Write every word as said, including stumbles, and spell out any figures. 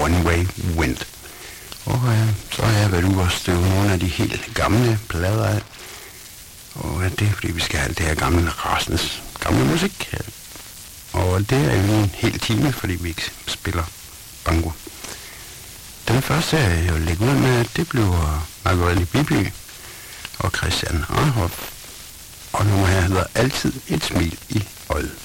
One Way Wind. Og øh, så har jeg været ude og støve nogle af de helt gamle plader af. Og øh, det er fordi, vi skal have det her gamle rasens gamle musik. Og det er jo en hel time, fordi vi ikke spiller bango. Den første, jeg vil lægge ud med, det bliver Margrethe Viby og Christian Arnhoff. Og nummer her hedder Altid et smil i øjet.